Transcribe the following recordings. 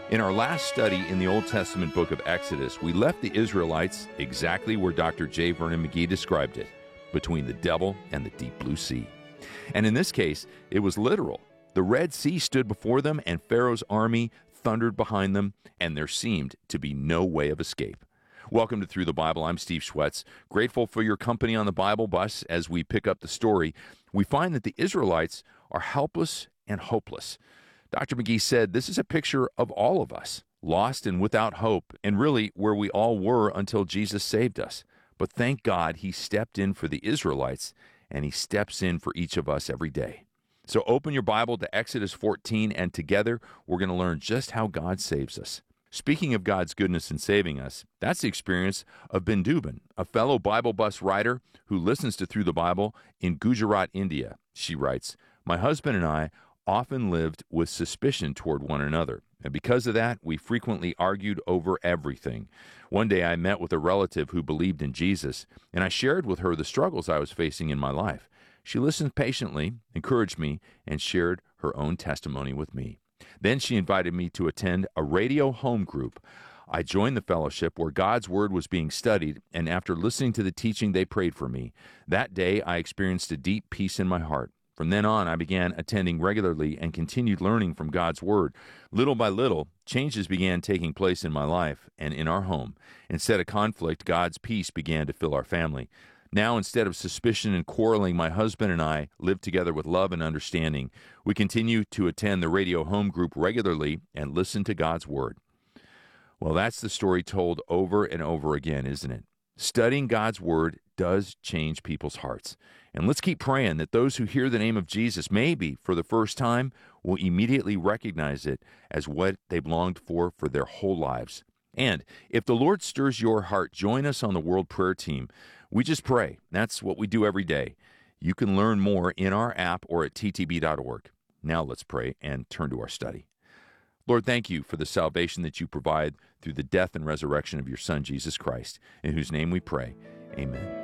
In our last study in the Old Testament book of Exodus, we left the Israelites exactly where Dr. J. Vernon McGee described it, between the devil and the deep blue sea. And in this case, it was literal. The Red Sea stood before them, and Pharaoh's army thundered behind them, and there seemed to be no way of escape. Welcome to Through the Bible. I'm Steve Schwetz. Grateful for your company on the Bible bus as we pick up the story. We find that the Israelites are helpless and hopeless. Dr. McGee said this is a picture of all of us, lost and without hope, and really where we all were until Jesus saved us. But thank God he stepped in for the Israelites, and he steps in for each of us every day. So open your Bible to Exodus 14, and together we're going to learn just how God saves us. Speaking of God's goodness in saving us, that's the experience of Ben Dubin, a fellow Bible bus rider who listens to Through the Bible in Gujarat, India. She writes, "My husband and I often lived with suspicion toward one another, and because of that, we frequently argued over everything. One day I met with a relative who believed in Jesus, and I shared with her the struggles I was facing in my life. She listened patiently, encouraged me, and shared her own testimony with me. Then she invited me to attend a radio home group. I joined the fellowship where God's Word was being studied, and after listening to the teaching, they prayed for me. That day, I experienced a deep peace in my heart. From then on, I began attending regularly and continued learning from God's Word. Little by little, changes began taking place in my life and in our home. Instead of conflict, God's peace began to fill our family. Now, instead of suspicion and quarreling, my husband and I live together with love and understanding. We continue to attend the radio home group regularly and listen to God's Word." Well, that's the story told over and over again, isn't it? Studying God's Word does change people's hearts. And let's keep praying that those who hear the name of Jesus, maybe for the first time, will immediately recognize it as what they've longed for their whole lives. And if the Lord stirs your heart, join us on the World Prayer Team. We just pray. That's what we do every day. You can learn more in our app or at ttb.org. Now let's pray and turn to our study. Lord, thank you for the salvation that you provide through the death and resurrection of your Son, Jesus Christ, in whose name we pray. Amen.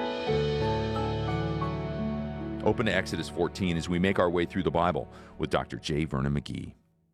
Open to Exodus 14 as we make our way through the Bible with Dr. J. Vernon McGee.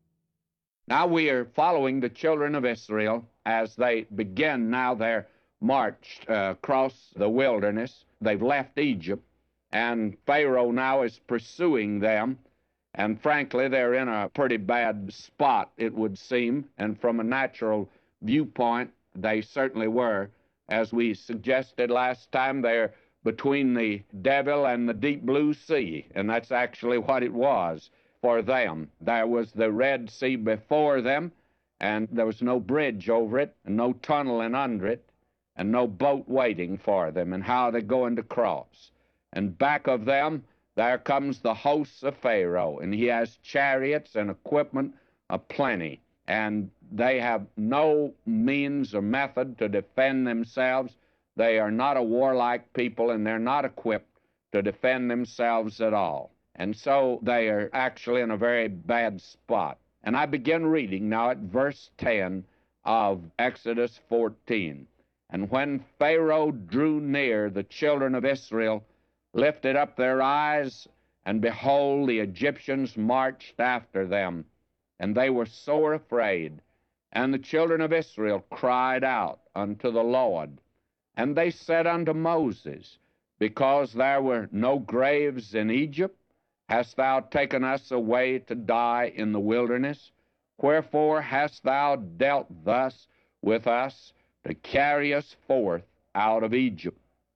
Now we are following the children of Israel as they begin now their march across the wilderness. They've left Egypt, and Pharaoh now is pursuing them. And frankly, they're in a pretty bad spot, it would seem. And from a natural viewpoint, they certainly were. As we suggested last time, they're between the devil and the deep blue sea. And that's actually what it was for them. There was the Red Sea before them, and there was no bridge over it, and no tunneling under it, and no boat waiting for them, and how they're going to cross. And back of them, there comes the hosts of Pharaoh, and he has chariots and equipment aplenty, and they have no means or method to defend themselves. They are not a warlike people, and they're not equipped to defend themselves at all. And so they are actually in a very bad spot. And I begin reading now at verse 10 of Exodus 14. "And when Pharaoh drew near, the children of Israel lifted up their eyes, and behold, the Egyptians marched after them, and they were sore afraid. And the children of Israel cried out unto the Lord. And they said unto Moses, Because there were no graves in Egypt, hast thou taken us away to die in the wilderness? Wherefore hast thou dealt thus with us, to carry us forth out of Egypt?"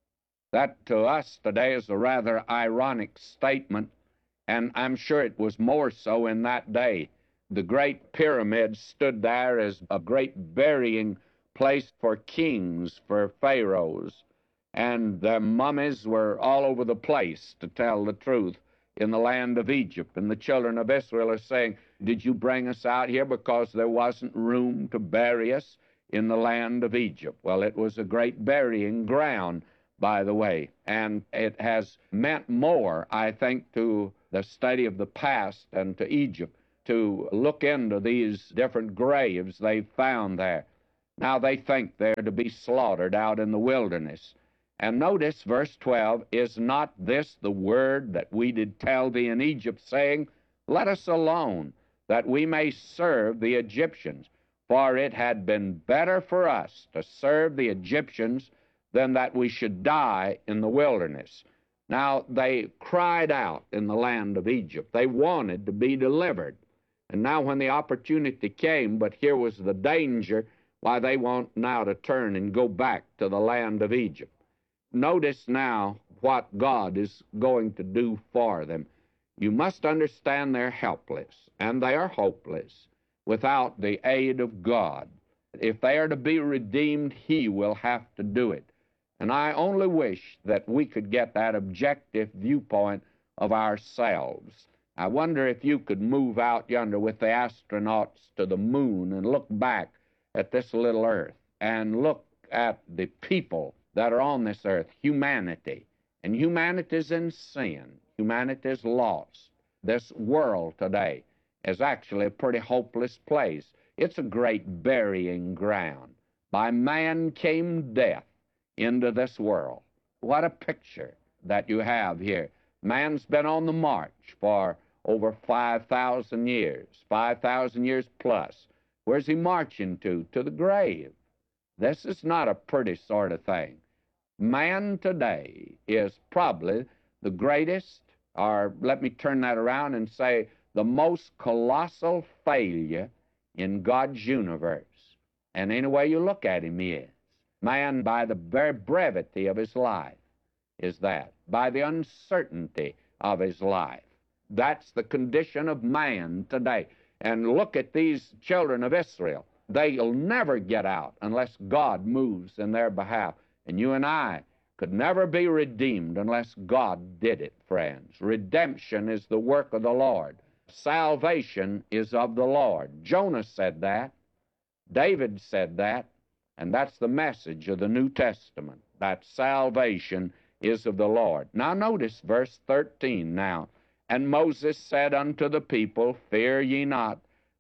That to us today is a rather ironic statement, and I'm sure it was more so in that day. The great pyramid stood there as a great burying place for kings, for pharaohs, and their mummies were all over the place, to tell the truth, in the land of Egypt. And the children of Israel are saying, "Did you bring us out here because there wasn't room to bury us in the land of Egypt?" Well, it was a great burying ground, by the way, and it has meant more, I think, to the study of the past and to Egypt to look into these different graves they found there. Now they think they're to be slaughtered out in the wilderness. And notice verse 12, "Is not this the word that we did tell thee in Egypt, saying, Let us alone, that we may serve the Egyptians. For it had been better for us to serve the Egyptians than that we should die in the wilderness. Now, they cried out in the land of Egypt. They wanted to be delivered. And now when the opportunity came, but here was the danger, why, they want now to turn and go back to the land of Egypt. Notice now what God is going to do for them. You must understand they're helpless, and they are hopeless without the aid of God. If they are to be redeemed, He will have to do it. And I only wish that we could get that objective viewpoint of ourselves. I wonder if you could move out yonder with the astronauts to the moon and look back at this little earth and look at the people that are on this earth, humanity. And humanity is in sin. Humanity is lost. This world today is actually a pretty hopeless place. It's a great burying ground. By man came death into this world. What a picture that you have here. Man's been on the march for over 5,000 years, 5,000 years plus. Where's he marching to? To the grave. This is not a pretty sort of thing. Man today is probably the greatest, or let me turn that around and say the most colossal failure in God's universe. And any way you look at him, he is. Man, by the very brevity of his life, is that. By the uncertainty of his life. That's the condition of man today. And look at these children of Israel. They'll never get out unless God moves in their behalf. And you and I could never be redeemed unless God did it, friends. Redemption is the work of the Lord. Salvation is of the Lord. Jonah said that. David said that. And that's the message of the New Testament, that salvation is of the Lord. Now notice verse 13 now. And Moses said unto the people, Fear ye not,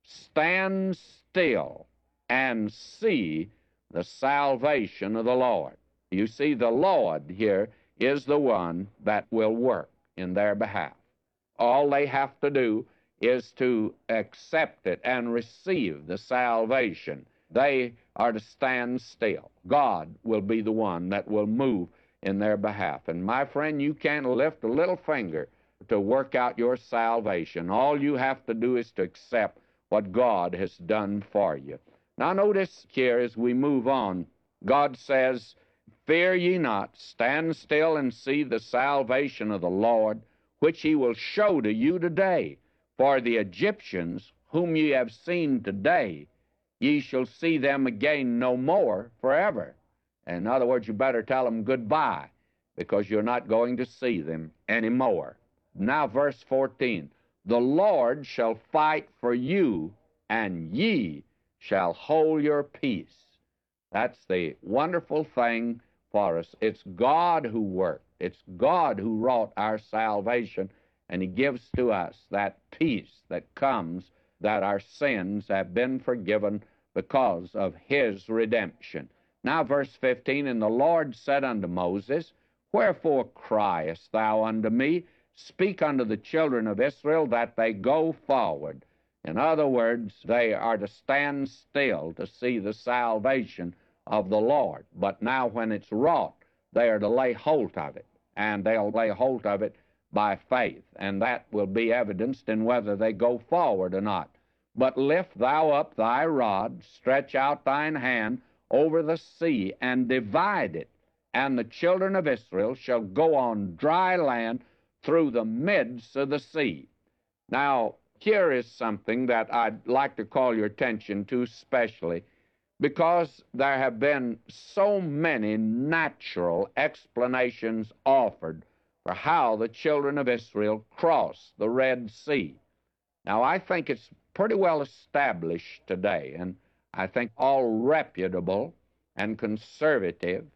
stand still and see the salvation of the Lord. You see, the Lord here is the one that will work in their behalf. All they have to do is to accept it and receive the salvation. They are to stand still. God will be the one that will move in their behalf. And my friend, you can't lift a little finger to work out your salvation. All you have to do is to accept what God has done for you. Now notice here as we move on, God says, Fear ye not, stand still and see the salvation of the Lord, which he will show to you today. For the Egyptians, whom ye have seen today, ye shall see them again no more forever. In other words, you better tell them goodbye, because you're not going to see them anymore. Now verse 14, The Lord shall fight for you, and ye shall hold your peace. That's the wonderful thing for us. It's God who worked. It's God who wrought our salvation, and he gives to us that peace that comes, that our sins have been forgiven because of his redemption. Now verse 15, And the Lord said unto Moses, Wherefore criest thou unto me? Speak unto the children of Israel that they go forward. In other words, they are to stand still to see the salvation of the Lord. But now when it's wrought, they are to lay hold of it, and they'll lay hold of it by faith, and that will be evidenced in whether they go forward or not. But lift thou up thy rod, stretch out thine hand over the sea, and divide it, and the children of Israel shall go on dry land through the midst of the sea. Now, here is something that I'd like to call your attention to especially, because there have been so many natural explanations offered for how the children of Israel crossed the Red Sea. Now, I think it's pretty well established today, and I think all reputable and conservative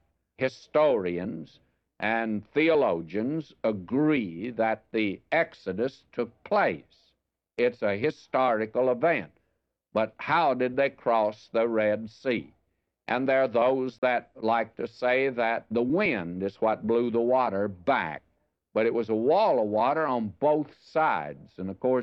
historians and theologians agree that the Exodus took place. It's a historical event. But how did they cross the Red Sea? And there are those that like to say that the wind is what blew the water back. But it was a wall of water on both sides. And of course,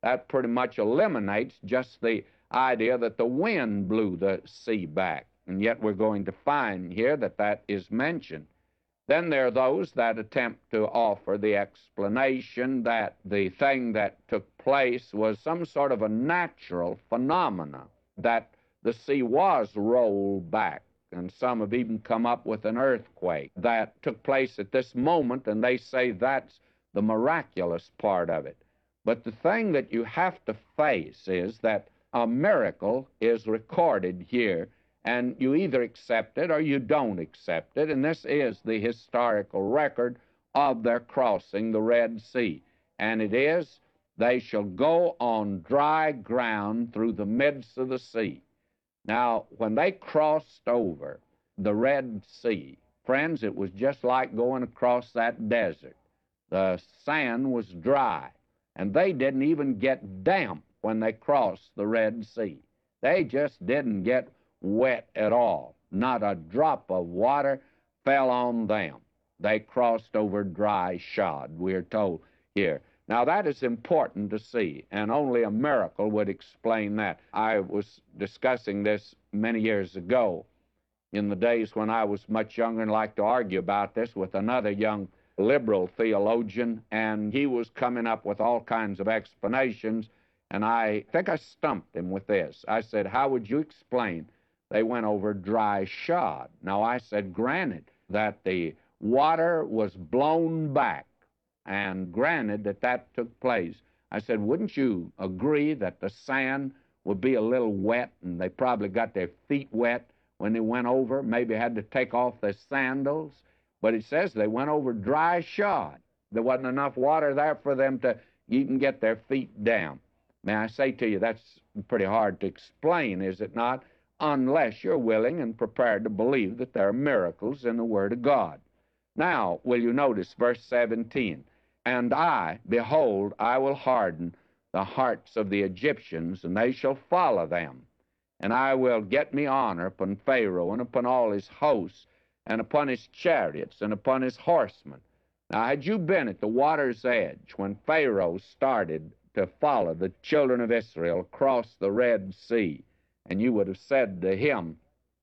that pretty much eliminates just the idea that the wind blew the sea back. And yet we're going to find here that that is mentioned. Then there are those that attempt to offer the explanation that the thing that took place was some sort of a natural phenomena, that the sea was rolled back. And some have even come up with an earthquake that took place at this moment, and they say that's the miraculous part of it. But the thing that you have to face is that a miracle is recorded here, and you either accept it or you don't accept it, and this is the historical record of their crossing the Red Sea. And it is, they shall go on dry ground through the midst of the sea. Now, when they crossed over the Red Sea, friends, it was just like going across that desert. The sand was dry, and they didn't even get damp when they crossed the Red Sea. They just didn't get wet at all. Not a drop of water fell on them. They crossed over dry shod, we're told here. Now, that is important to see, and only a miracle would explain that. I was discussing this many years ago, in the days when I was much younger and liked to argue about this with another young liberal theologian, and he was coming up with all kinds of explanations, and I think I stumped him with this. I said, how would you explain they went over dry shod? Now, I said, granted that the water was blown back, and granted that that took place, I said, wouldn't you agree that the sand would be a little wet, and they probably got their feet wet when they went over, maybe had to take off their sandals? But it says they went over dry shod. There wasn't enough water there for them to even get their feet down. May I say to you, that's pretty hard to explain, is it not? Unless you're willing and prepared to believe that there are miracles in the Word of God. Now, will you notice verse 17? And I, behold, I will harden the hearts of the Egyptians, and they shall follow them. And I will get me honor upon Pharaoh, and upon all his hosts, and upon his chariots, and upon his horsemen. Now, had you been at the water's edge when Pharaoh started to follow the children of Israel across the Red Sea, and you would have said to him,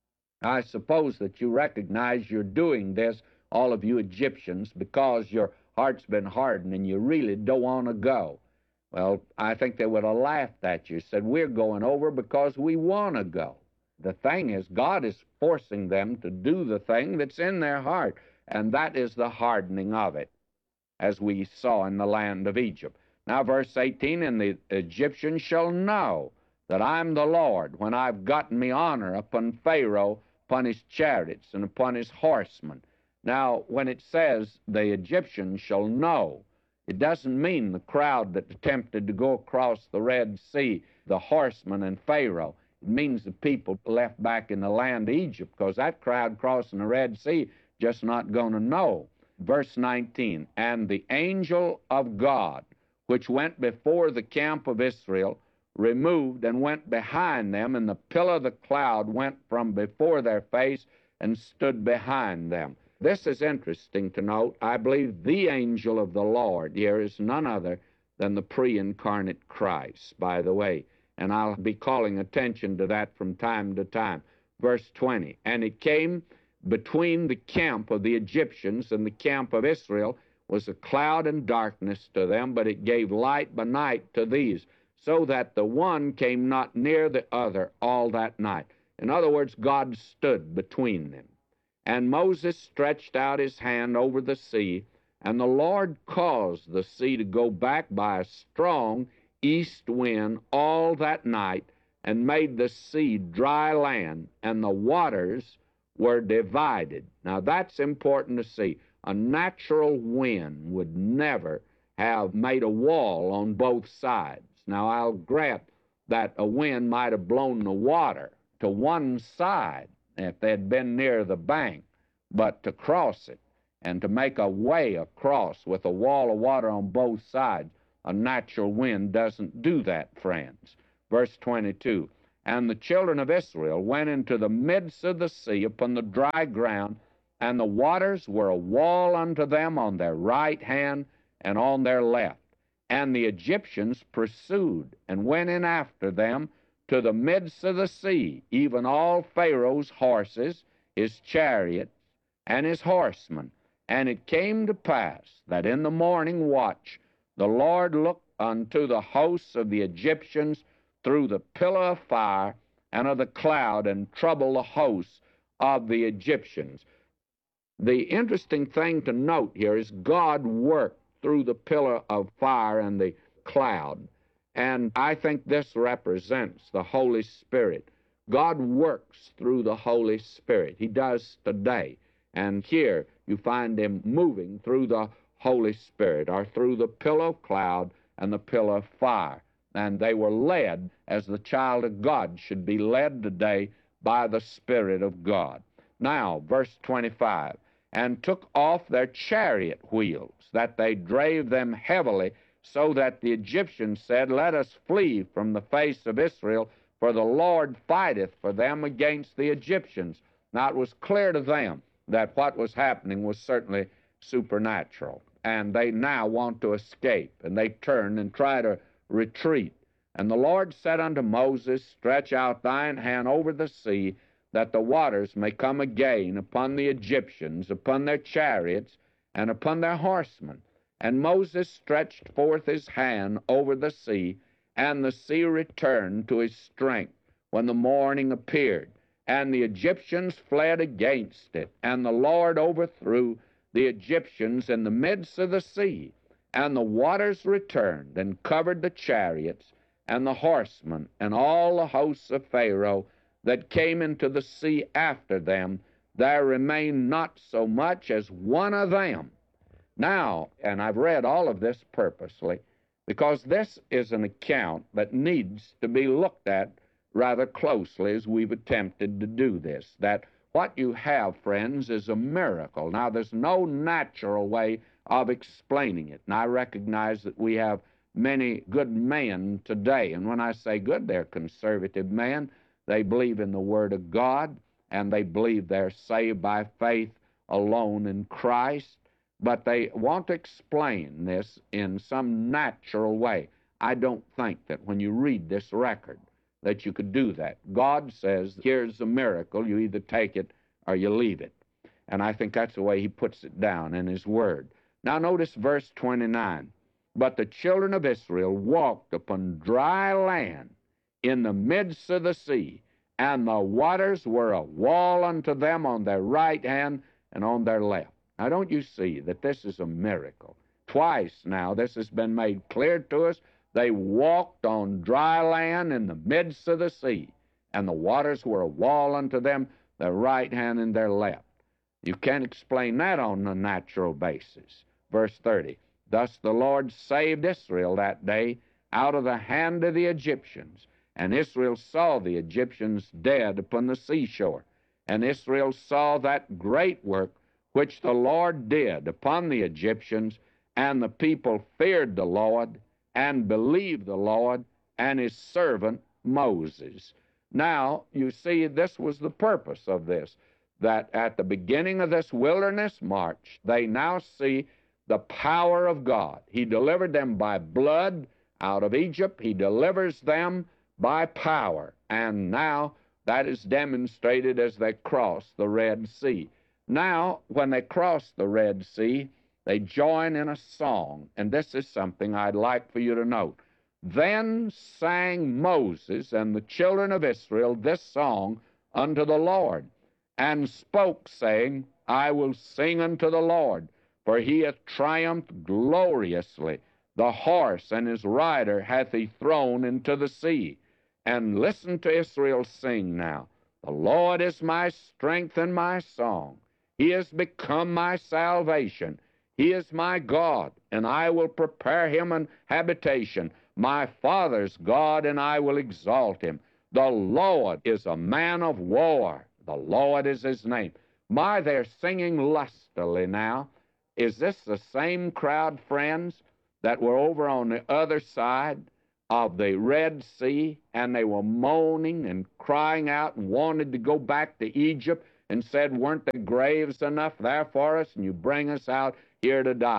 I suppose that you recognize you're doing this, all of you Egyptians, because your heart's been hardened and you really don't want to go. Well, I think they would have laughed at you, said, we're going over because we want to go. The thing is, God is forcing them to do the thing that's in their heart, and that is the hardening of it, as we saw in the land of Egypt. Now, verse 18, and the Egyptians shall know that I'm the Lord, when I've gotten me honor upon Pharaoh, upon his chariots, and upon his horsemen. Now, when it says the Egyptians shall know, it doesn't mean the crowd that attempted to go across the Red Sea, the horsemen and Pharaoh. It means the people left back in the land of Egypt, because that crowd crossing the Red Sea just not going to know. Verse 19, and the angel of God, which went before the camp of Israel, removed and went behind them, and the pillar of the cloud went from before their face and stood behind them. This is interesting to note. I believe the angel of the Lord here is none other than the pre-incarnate Christ, by the way, and I'll be calling attention to that from time to time. Verse 20, and it came between the camp of the Egyptians and the camp of Israel was a cloud and darkness to them, but it gave light by night to these, so that the one came not near the other all that night. In other words, God stood between them. And Moses stretched out his hand over the sea, and the Lord caused the sea to go back by a strong east wind all that night, and made the sea dry land, and the waters were divided. Now, that's important to see. A natural wind would never have made a wall on both sides. Now, I'll grant that a wind might have blown the water to one side if they'd been near the bank, but to cross it and to make a way across with a wall of water on both sides, a natural wind doesn't do that, friends. Verse 22, and the children of Israel went into the midst of the sea upon the dry ground, and the waters were a wall unto them on their right hand and on their left. And the Egyptians pursued and went in after them to the midst of the sea, even all Pharaoh's horses, his chariots, and his horsemen. And it came to pass that in the morning watch the Lord looked unto the hosts of the Egyptians through the pillar of fire and of the cloud, and troubled the hosts of the Egyptians. The interesting thing to note here is God worked through the pillar of fire and the cloud. And I think this represents the Holy Spirit. God works through the Holy Spirit. He does today. And here you find him moving through the Holy Spirit, or through the pillar of cloud and the pillar of fire. And they were led as the child of God should be led today by the Spirit of God. Now, verse 25, and took off their chariot wheels, that they drave them heavily, so that the Egyptians said, Let us flee from the face of Israel, for the Lord fighteth for them against the Egyptians. Now it was clear to them that what was happening was certainly supernatural, and they now want to escape, and they turn and try to retreat. And the Lord said unto Moses, Stretch out thine hand over the sea, that the waters may come again upon the Egyptians, upon their chariots, and upon their horsemen. And Moses stretched forth his hand over the sea, and the sea returned to his strength when the morning appeared. And the Egyptians fled against it, and the Lord overthrew the Egyptians in the midst of the sea. And the waters returned, and covered the chariots, and the horsemen, and all the hosts of Pharaoh that came into the sea after them. There remained not so much as one of them. Now, and I've read all of this purposely, because this is an account that needs to be looked at rather closely as we've attempted to do this, that what you have, friends, is a miracle. Now, there's no natural way of explaining it, and I recognize that we have many good men today, and when I say good, they're conservative men. They believe in the Word of God, and they believe they're saved by faith alone in Christ, but they want to explain this in some natural way. I don't think that when you read this record that you could do that. God says, here's a miracle, you either take it or you leave it. And I think that's the way he puts it down in his word. Now notice verse 29. But the children of Israel walked upon dry land in the midst of the sea, and the waters were a wall unto them on their right hand and on their left. Now, don't you see that this is a miracle? Twice now this has been made clear to us. They walked on dry land in the midst of the sea, and the waters were a wall unto them, their right hand and their left. You can't explain that on a natural basis. Verse 30, Thus the Lord saved Israel that day out of the hand of the Egyptians. And Israel saw the Egyptians dead upon the seashore. And Israel saw that great work which the Lord did upon the Egyptians, and the people feared the Lord, and believed the Lord and his servant Moses. Now, you see, this was the purpose of this, that at the beginning of this wilderness march, they now see the power of God. He delivered them by blood out of Egypt. He delivers them by power. And now that is demonstrated as they cross the Red Sea. Now, when they cross the Red Sea, they join in a song, and this is something I'd like for you to note. Then sang Moses and the children of Israel this song unto the Lord, and spoke, saying, I will sing unto the Lord, for he hath triumphed gloriously. The horse and his rider hath he thrown into the sea. And listen to Israel sing now. The Lord is my strength and my song. He has become my salvation. He is my God, and I will prepare him an habitation, my father's God, and I will exalt him. The Lord is a man of war. The Lord is his name. My, they're singing lustily now. Is this the same crowd, friends, that were over on the other side of the Red Sea, and they were moaning and crying out and wanted to go back to Egypt, and said, weren't there graves enough there for us, and you bring us out here to die?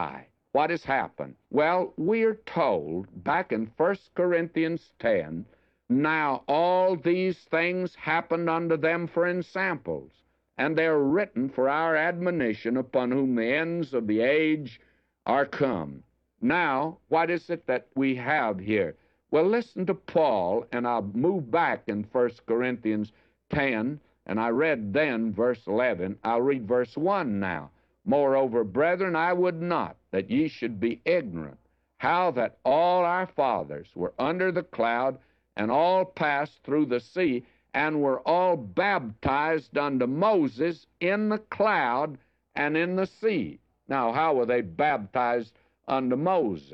what has happened? Well, we're told back in 1 Corinthians 10, now all these things happened unto them for ensamples, and they are written for our admonition, upon whom the ends of the age are come. Now, what is it that we have here? Well, listen to Paul, and I'll move back in 1 Corinthians 10, and I read then verse 11. I'll read verse 1 now. Moreover, brethren, I would not that ye should be ignorant, how that all our fathers were under the cloud, and all passed through the sea, and were all baptized unto Moses in the cloud and in the sea. Now, how were they baptized unto Moses?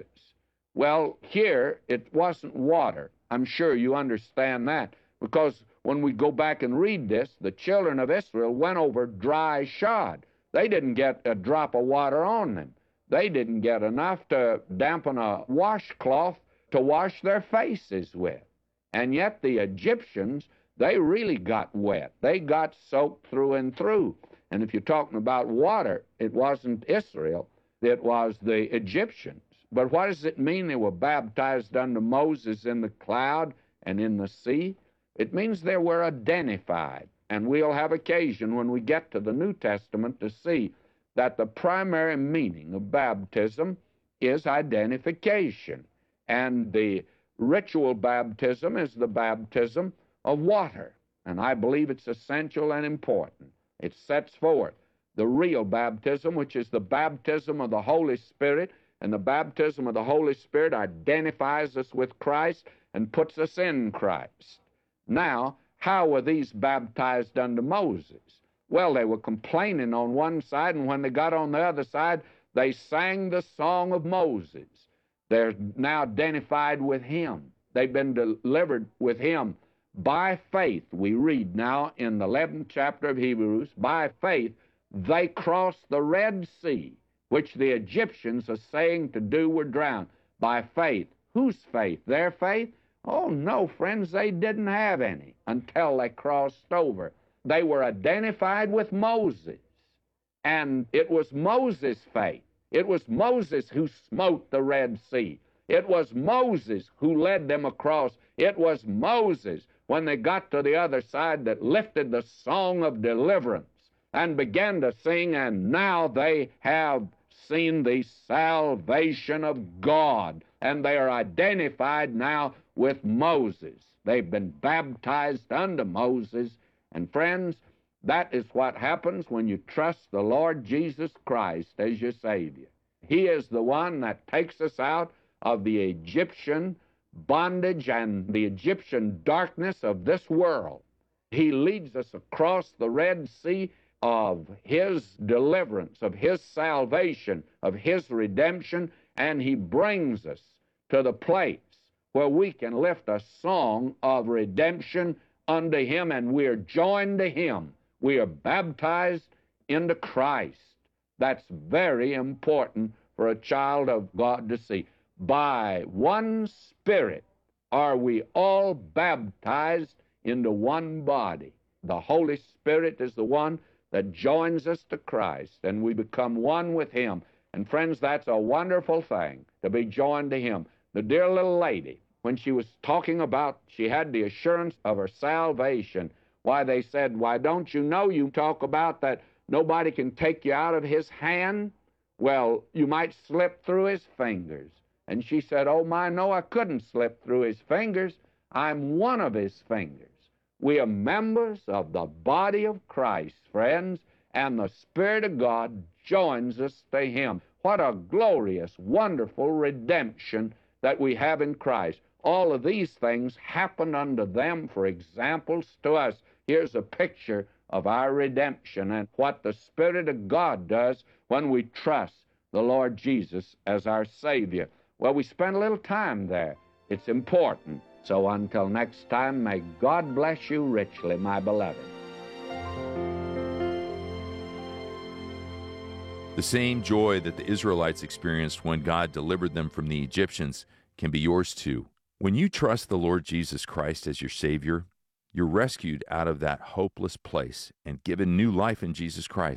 Well, here it wasn't water. I'm sure you understand that, because when we go back and read this, the children of Israel went over dry shod. They didn't get a drop of water on them. They didn't get enough to dampen a washcloth to wash their faces with. And yet the Egyptians, they really got wet. They got soaked through and through. And if you're talking about water, it wasn't Israel, it was the Egyptians. But what does it mean they were baptized unto Moses in the cloud and in the sea? It means they were identified. And we'll have occasion when we get to the New Testament to see that the primary meaning of baptism is identification. And the ritual baptism is the baptism of water. And I believe it's essential and important. It sets forth the real baptism, which is the baptism of the Holy Spirit. And the baptism of the Holy Spirit identifies us with Christ and puts us in Christ. Now, how were these baptized unto Moses? Well, they were complaining on one side, and when they got on the other side, they sang the song of Moses. They're now identified with him. They've been delivered with him by faith. We read now in the 11th chapter of Hebrews, by faith they crossed the Red Sea, which the Egyptians are saying to do were drowned. By faith. Whose faith? Their faith? Oh, no, friends, they didn't have any until they crossed over. They were identified with Moses, and it was Moses' faith. It was Moses who smote the Red Sea. It was Moses who led them across. It was Moses, when they got to the other side, that lifted the song of deliverance and began to sing, and now they have seen the salvation of God, and they are identified now with Moses. They've been baptized unto Moses. And friends, that is what happens when you trust the Lord Jesus Christ as your Savior. He is the one that takes us out of the Egyptian bondage and the Egyptian darkness of this world. He leads us across the Red Sea of his deliverance, of his salvation, of his redemption, and he brings us to the place where we can lift a song of redemption unto him, and we are joined to him. We are baptized into Christ. That's very important for a child of God to see. By one Spirit are we all baptized into one body. The Holy Spirit is the one that joins us to Christ, and we become one with him. And friends, that's a wonderful thing, to be joined to him. The dear little lady, when she was talking about she had the assurance of her salvation, why, they said, why, don't you know you talk about that nobody can take you out of his hand? Well, you might slip through his fingers. And she said, oh my, no, I couldn't slip through his fingers. I'm one of his fingers. We are members of the body of Christ, friends, and the Spirit of God joins us to him. What a glorious, wonderful redemption that we have in Christ. All of these things happen unto them for examples to us. Here's a picture of our redemption and what the Spirit of God does when we trust the Lord Jesus as our Savior. Well, we spent a little time there. It's important. So until next time, may God bless you richly, my beloved. The same joy that the Israelites experienced when God delivered them from the Egyptians can be yours too. When you trust the Lord Jesus Christ as your Savior, you're rescued out of that hopeless place and given new life in Jesus Christ.